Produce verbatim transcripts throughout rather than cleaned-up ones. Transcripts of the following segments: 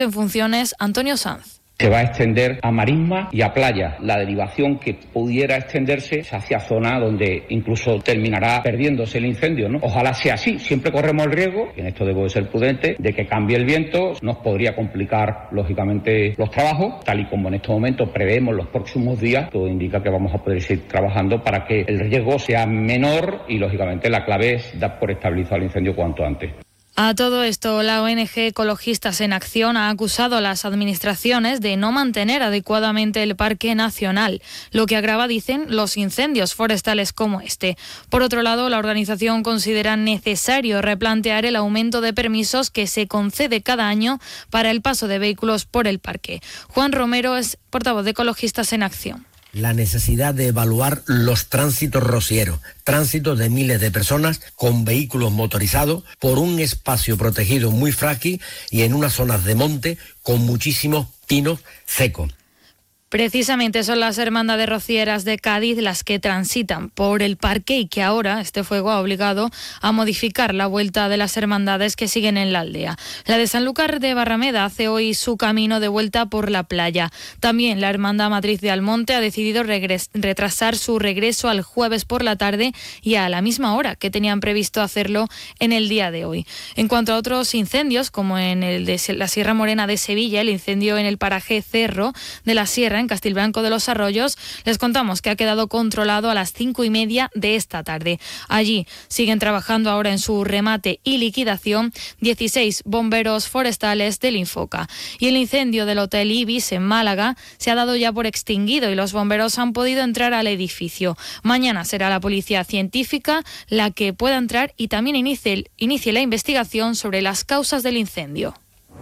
En funciones, Antonio Sanz. Se va a extender a marisma y a playa. La derivación que pudiera extenderse hacia zona donde incluso terminará perdiéndose el incendio, ¿no? Ojalá sea así. Siempre corremos el riesgo, y en esto debo de ser prudente, de que cambie el viento. Nos podría complicar, lógicamente, los trabajos, tal y como en este momento preveemos los próximos días. Todo indica que vamos a poder seguir trabajando para que el riesgo sea menor y, lógicamente, la clave es dar por estabilizado el incendio cuanto antes. A todo esto, la O N G Ecologistas en Acción ha acusado a las administraciones de no mantener adecuadamente el Parque Nacional, lo que agrava, dicen, los incendios forestales como este. Por otro lado, la organización considera necesario replantear el aumento de permisos que se concede cada año para el paso de vehículos por el parque. Juan Romero es portavoz de Ecologistas en Acción. La necesidad de evaluar los tránsitos rocieros, tránsitos de miles de personas con vehículos motorizados por un espacio protegido muy frágil y en unas zonas de monte con muchísimos pinos secos. Precisamente son las hermandades rocieras de Cádiz las que transitan por el parque y que ahora este fuego ha obligado a modificar la vuelta de las hermandades que siguen en la aldea. La de Sanlúcar de Barrameda hace hoy su camino de vuelta por la playa. También la Hermandad Matriz de Almonte ha decidido regres- retrasar su regreso al jueves por la tarde y a la misma hora que tenían previsto hacerlo en el día de hoy. En cuanto a otros incendios, como en el de la Sierra Morena de Sevilla, el incendio en el paraje Cerro de la Sierra, en Castilblanco de los Arroyos, les contamos que ha quedado controlado a las cinco y media de esta tarde. Allí siguen trabajando ahora en su remate y liquidación dieciséis bomberos forestales del Infoca. Y el incendio del Hotel Ibis en Málaga se ha dado ya por extinguido y los bomberos han podido entrar al edificio. Mañana será la policía científica la que pueda entrar y también inicie, inicie la investigación sobre las causas del incendio.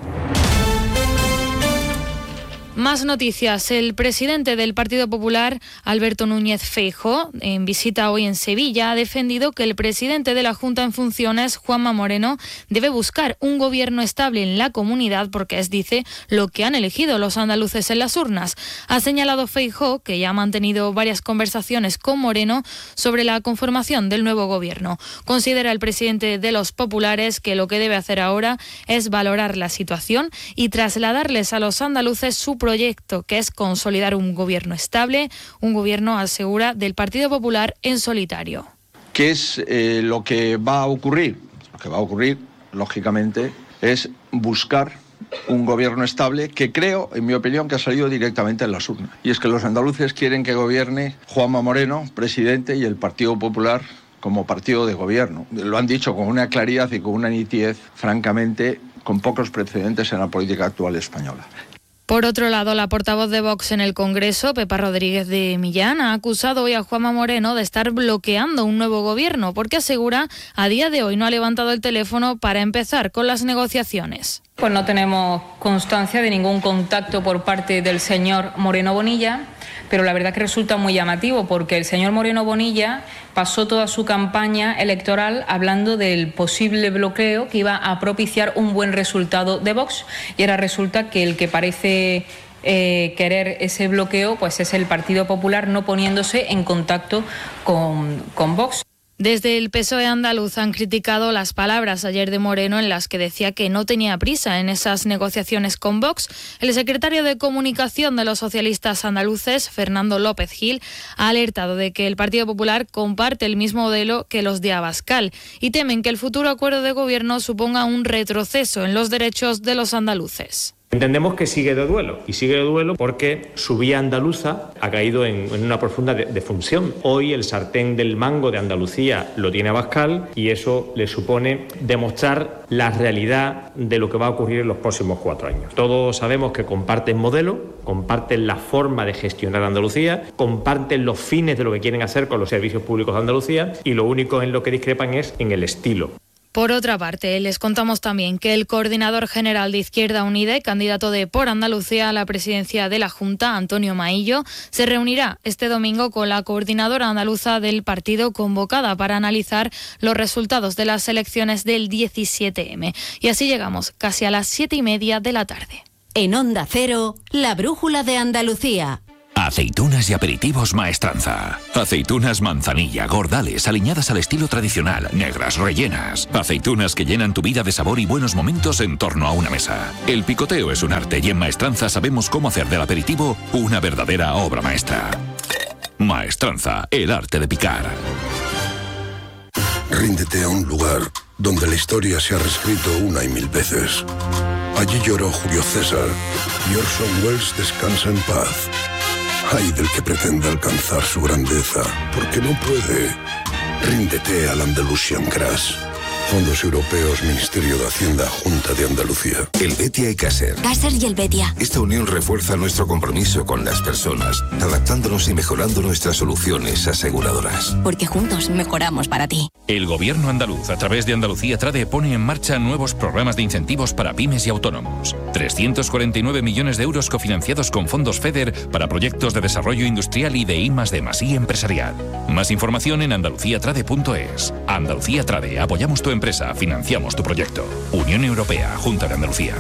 Más noticias. El presidente del Partido Popular, Alberto Núñez Feijóo, en visita hoy en Sevilla, ha defendido que el presidente de la Junta en funciones, Juanma Moreno, debe buscar un gobierno estable en la comunidad porque es, dice, lo que han elegido los andaluces en las urnas. Ha señalado Feijóo que ya ha mantenido varias conversaciones con Moreno sobre la conformación del nuevo gobierno. Considera el presidente de los populares que lo que debe hacer ahora es valorar la situación y trasladarles a los andaluces su proyecto proyecto, que es consolidar un gobierno estable, un gobierno, asegura, del Partido Popular en solitario. ¿Qué es eh, lo que va a ocurrir? Lo que va a ocurrir, lógicamente, es buscar un gobierno estable que creo, en mi opinión, que ha salido directamente en las urnas. Y es que los andaluces quieren que gobierne Juanma Moreno, presidente, y el Partido Popular como partido de gobierno. Lo han dicho con una claridad y con una nitidez, francamente, con pocos precedentes en la política actual española. Por otro lado, la portavoz de Vox en el Congreso, Pepa Rodríguez de Millán, ha acusado hoy a Juanma Moreno de estar bloqueando un nuevo gobierno, porque asegura a día de hoy no ha levantado el teléfono para empezar con las negociaciones. Pues no tenemos constancia de ningún contacto por parte del señor Moreno Bonilla, pero la verdad que resulta muy llamativo porque el señor Moreno Bonilla pasó toda su campaña electoral hablando del posible bloqueo que iba a propiciar un buen resultado de Vox y ahora resulta que el que parece eh, querer ese bloqueo pues es el Partido Popular no poniéndose en contacto con, con Vox. Desde el P S O E andaluz han criticado las palabras ayer de Moreno en las que decía que no tenía prisa en esas negociaciones con Vox. El secretario de Comunicación de los socialistas andaluces, Fernando López Gil, ha alertado de que el Partido Popular comparte el mismo modelo que los de Abascal y temen que el futuro acuerdo de gobierno suponga un retroceso en los derechos de los andaluces. Entendemos que sigue de duelo, y sigue de duelo porque su vía andaluza ha caído en, en una profunda de, defunción. Hoy el sartén del mango de Andalucía lo tiene Abascal y eso le supone demostrar la realidad de lo que va a ocurrir en los próximos cuatro años. Todos sabemos que comparten modelo, comparten la forma de gestionar Andalucía, comparten los fines de lo que quieren hacer con los servicios públicos de Andalucía y lo único en lo que discrepan es en el estilo. Por otra parte, les contamos también que el coordinador general de Izquierda Unida y candidato de Por Andalucía a la presidencia de la Junta, Antonio Maillo, se reunirá este domingo con la coordinadora andaluza del partido convocada para analizar los resultados de las elecciones del diecisiete eme. Y así llegamos casi a las siete y media de la tarde. En Onda Cero, la brújula de Andalucía. Aceitunas y aperitivos Maestranza. Aceitunas manzanilla, gordales, aliñadas al estilo tradicional, negras, rellenas. Aceitunas que llenan tu vida de sabor y buenos momentos en torno a una mesa. El picoteo es un arte y en Maestranza sabemos cómo hacer del aperitivo una verdadera obra maestra. Maestranza, el arte de picar. Ríndete a un lugar donde la historia se ha reescrito una y mil veces. Allí lloró Julio César y Orson Welles descansa en paz. Ay del que pretenda alcanzar su grandeza, porque no puede. Ríndete al Andalusian Crash. Fondos Europeos, Ministerio de Hacienda, Junta de Andalucía. El Betia y Caser. Caser y el Betia. Esta unión refuerza nuestro compromiso con las personas, adaptándonos y mejorando nuestras soluciones aseguradoras. Porque juntos mejoramos para ti. El Gobierno andaluz, a través de Andalucía Trade, pone en marcha nuevos programas de incentivos para pymes y autónomos. trescientos cuarenta y nueve millones de euros cofinanciados con fondos FEDER para proyectos de desarrollo industrial y de I más D más I empresarial. Más información en andalucía trade punto es. Andalucía Trade, apoyamos tu empresa, financiamos tu proyecto. Unión Europea, Junta de Andalucía.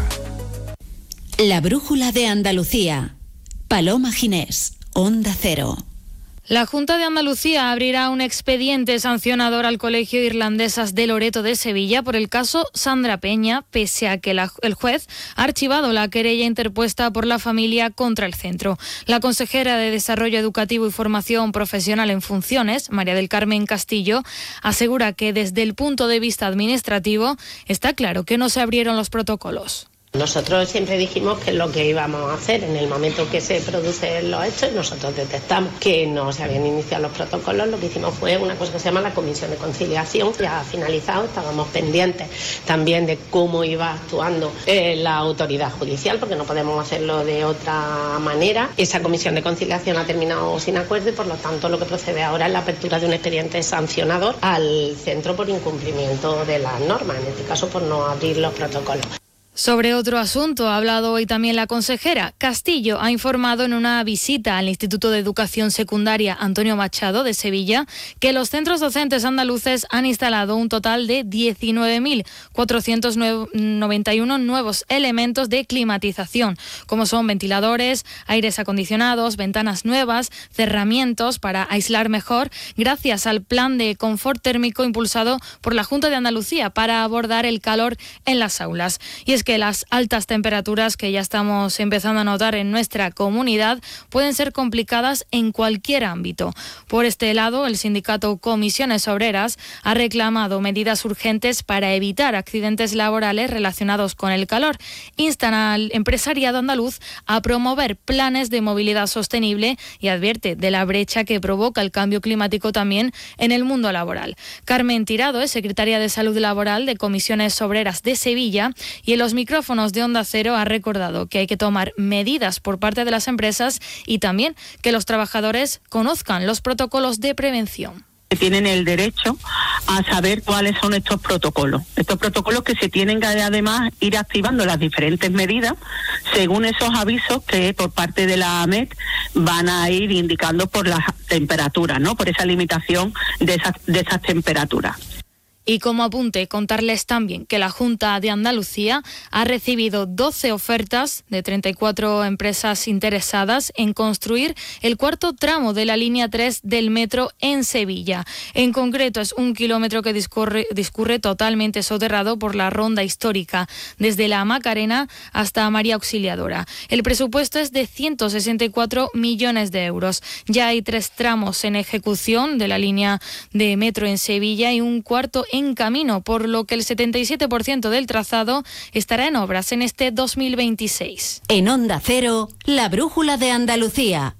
La brújula de Andalucía. Paloma Ginés, Onda Cero. La Junta de Andalucía abrirá un expediente sancionador al Colegio Irlandesas de Loreto de Sevilla por el caso Sandra Peña, pese a que la, el juez ha archivado la querella interpuesta por la familia contra el centro. La consejera de Desarrollo Educativo y Formación Profesional en Funciones, María del Carmen Castillo, asegura que desde el punto de vista administrativo está claro que no se abrieron los protocolos. Nosotros siempre dijimos que es lo que íbamos a hacer en el momento que se producen los hechos y nosotros detectamos que no se habían iniciado los protocolos. Lo que hicimos fue una cosa que se llama la Comisión de Conciliación. Ya ha finalizado, estábamos pendientes también de cómo iba actuando eh, la autoridad judicial, porque no podemos hacerlo de otra manera. Esa Comisión de Conciliación ha terminado sin acuerdo y por lo tanto lo que procede ahora es la apertura de un expediente sancionador al centro por incumplimiento de las normas, en este caso por no abrir los protocolos. Sobre otro asunto ha hablado hoy también la consejera. Castillo ha informado en una visita al Instituto de Educación Secundaria Antonio Machado de Sevilla que los centros docentes andaluces han instalado un total de diecinueve mil cuatrocientos noventa y uno nuevos elementos de climatización, como son ventiladores, aires acondicionados, ventanas nuevas, cerramientos para aislar mejor, gracias al plan de confort térmico impulsado por la Junta de Andalucía para abordar el calor en las aulas. Y es que que las altas temperaturas que ya estamos empezando a notar en nuestra comunidad pueden ser complicadas en cualquier ámbito. Por este lado, el sindicato Comisiones Obreras ha reclamado medidas urgentes para evitar accidentes laborales relacionados con el calor. Instan al empresariado andaluz a promover planes de movilidad sostenible y advierte de la brecha que provoca el cambio climático también en el mundo laboral. Carmen Tirado es secretaria de Salud Laboral de Comisiones Obreras de Sevilla y en los micrófonos de Onda Cero ha recordado que hay que tomar medidas por parte de las empresas y también que los trabajadores conozcan los protocolos de prevención. Tienen el derecho a saber cuáles son estos protocolos. Estos protocolos que se tienen que además ir activando las diferentes medidas según esos avisos que por parte de la A M E T van a ir indicando por las temperaturas, ¿no? Por esa limitación de esas, de esas temperaturas. Y como apunte, contarles también que la Junta de Andalucía ha recibido doce ofertas de treinta y cuatro empresas interesadas en construir el cuarto tramo de la línea tres del metro en Sevilla. En concreto, es un kilómetro que discurre, discurre totalmente soterrado por la ronda histórica, desde la Macarena hasta María Auxiliadora. El presupuesto es de ciento sesenta y cuatro millones de euros. Ya hay tres tramos en ejecución de la línea de metro en Sevilla y un cuarto en en camino, por lo que el setenta y siete por ciento del trazado estará en obras en este dos mil veintiséis. En Onda Cero, la brújula de Andalucía.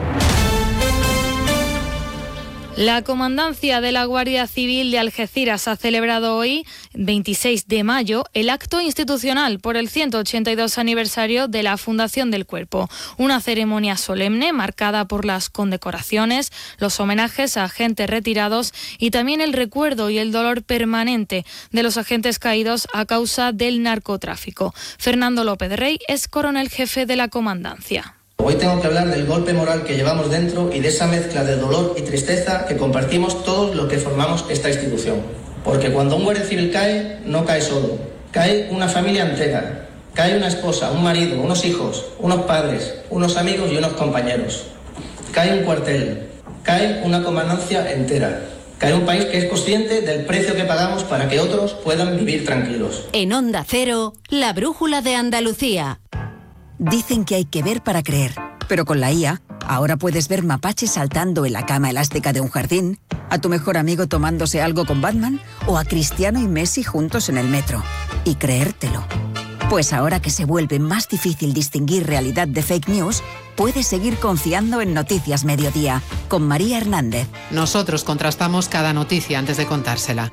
La Comandancia de la Guardia Civil de Algeciras ha celebrado hoy, veintiséis de mayo, el acto institucional por el ciento ochenta y dos aniversario de la Fundación del Cuerpo. Una ceremonia solemne marcada por las condecoraciones, los homenajes a agentes retirados y también el recuerdo y el dolor permanente de los agentes caídos a causa del narcotráfico. Fernando López Rey es coronel jefe de la Comandancia. Hoy tengo que hablar del golpe moral que llevamos dentro y de esa mezcla de dolor y tristeza que compartimos todos los que formamos esta institución. Porque cuando un guardia civil cae, no cae solo. Cae una familia entera. Cae una esposa, un marido, unos hijos, unos padres, unos amigos y unos compañeros. cae un cuartel, cae una comandancia entera. Cae un país que es consciente del precio que pagamos para que otros puedan vivir tranquilos. En Onda Cero, la brújula de Andalucía. Dicen que hay que ver para creer, pero con la I A, ahora puedes ver mapaches saltando en la cama elástica de un jardín, a tu mejor amigo tomándose algo con Batman o a Cristiano y Messi juntos en el metro. Y creértelo. Pues ahora que se vuelve más difícil distinguir realidad de fake news, puedes seguir confiando en Noticias Mediodía, con María Hernández. Nosotros contrastamos cada noticia antes de contársela.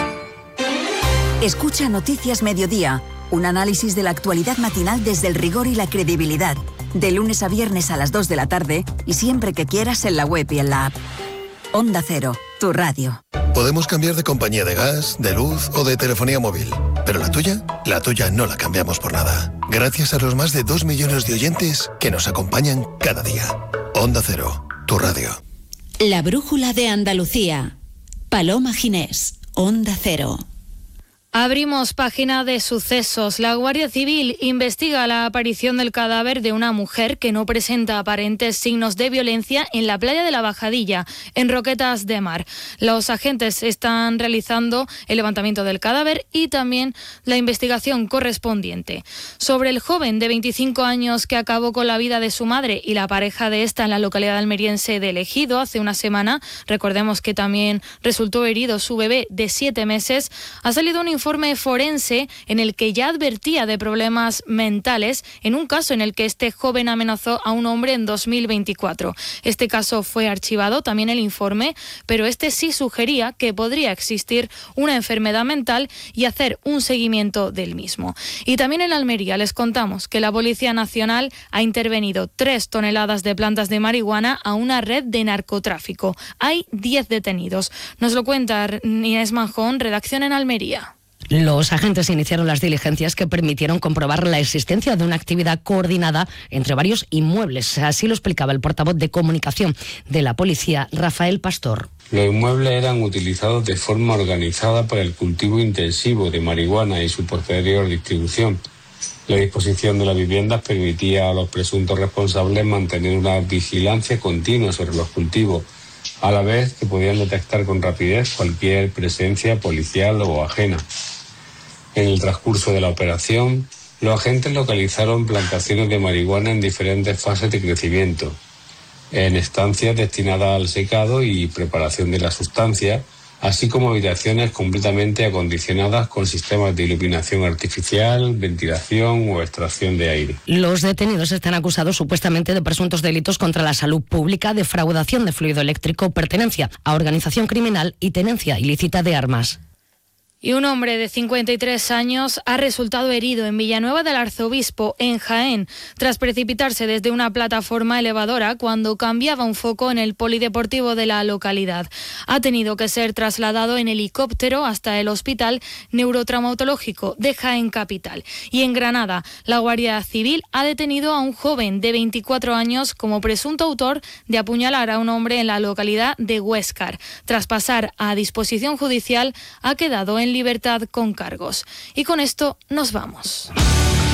Escucha Noticias Mediodía, un análisis de la actualidad matinal desde el rigor y la credibilidad. De lunes a viernes a las dos de la tarde y siempre que quieras en la web y en la app. Onda Cero, tu radio. Podemos cambiar de compañía de gas, de luz o de telefonía móvil. ¿Pero la tuya? La tuya no la cambiamos por nada. Gracias a los más de dos millones de oyentes que nos acompañan cada día. Onda Cero, tu radio. La brújula de Andalucía. Paloma Ginés, Onda Cero. Abrimos página de sucesos. La Guardia Civil investiga la aparición del cadáver de una mujer que no presenta aparentes signos de violencia en la playa de la Bajadilla, en Roquetas de Mar. Los agentes están realizando el levantamiento del cadáver y también la investigación correspondiente. Sobre el joven de veinticinco años que acabó con la vida de su madre y la pareja de esta en la localidad almeriense de Ejido hace una semana, recordemos que también resultó herido su bebé de siete meses, ha salido un informe informe forense en el que ya advertía de problemas mentales en un caso en el que este joven amenazó a un hombre en dos mil veinticuatro. Este caso fue archivado, también el informe, pero este sí sugería que podría existir una enfermedad mental y hacer un seguimiento del mismo. Y también en Almería les contamos que la Policía Nacional ha intervenido tres toneladas de plantas de marihuana a una red de narcotráfico. Hay diez detenidos. Nos lo cuenta Inés Manjón, redacción en Almería. Los agentes iniciaron las diligencias que permitieron comprobar la existencia de una actividad coordinada entre varios inmuebles. Así lo explicaba el portavoz de comunicación de la policía, Rafael Pastor. Los inmuebles eran utilizados de forma organizada para el cultivo intensivo de marihuana y su posterior distribución. La disposición de las viviendas permitía a los presuntos responsables mantener una vigilancia continua sobre los cultivos, a la vez que podían detectar con rapidez cualquier presencia policial o ajena. En el transcurso de la operación, los agentes localizaron plantaciones de marihuana en diferentes fases de crecimiento, en estancias destinadas al secado y preparación de la sustancia, así como habitaciones completamente acondicionadas con sistemas de iluminación artificial, ventilación o extracción de aire. Los detenidos están acusados supuestamente de presuntos delitos contra la salud pública, defraudación de fluido eléctrico, pertenencia a organización criminal y tenencia ilícita de armas. Y un hombre de cincuenta y tres años ha resultado herido en Villanueva del Arzobispo, en Jaén, tras precipitarse desde una plataforma elevadora cuando cambiaba un foco en el polideportivo de la localidad. Ha tenido que ser trasladado en helicóptero hasta el Hospital Neurotraumatológico de Jaén Capital. Y en Granada, la Guardia Civil ha detenido a un joven de veinticuatro años como presunto autor de apuñalar a un hombre en la localidad de Huéscar. Tras pasar a disposición judicial, ha quedado en libertad con cargos. Y con esto nos vamos.